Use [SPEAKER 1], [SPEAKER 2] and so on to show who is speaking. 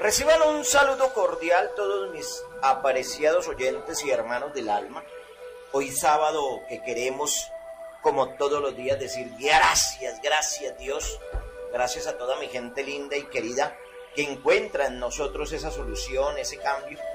[SPEAKER 1] Reciban un saludo cordial todos mis apreciados oyentes y hermanos del alma. Hoy sábado que queremos, como todos los días, decir gracias Dios. Gracias a toda mi gente linda y querida que encuentra en nosotros esa solución, ese cambio,